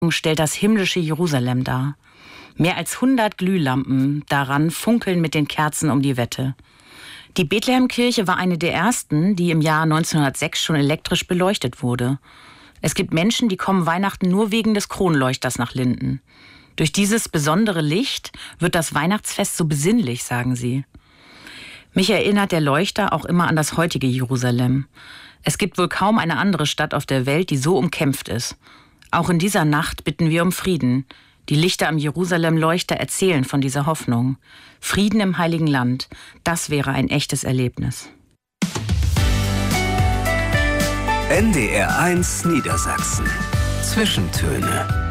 stellt das himmlische Jerusalem dar. Mehr als 100 Glühlampen daran funkeln mit den Kerzen um die Wette. Die Bethlehemkirche war eine der ersten, die im Jahr 1906 schon elektrisch beleuchtet wurde. Es gibt Menschen, die kommen Weihnachten nur wegen des Kronleuchters nach Linden. Durch dieses besondere Licht wird das Weihnachtsfest so besinnlich, sagen sie. Mich erinnert der Leuchter auch immer an das heutige Jerusalem. Es gibt wohl kaum eine andere Stadt auf der Welt, die so umkämpft ist. Auch in dieser Nacht bitten wir um Frieden. Die Lichter am Jerusalem-Leuchter erzählen von dieser Hoffnung. Frieden im Heiligen Land, das wäre ein echtes Erlebnis. NDR 1 Niedersachsen. Zwischentöne.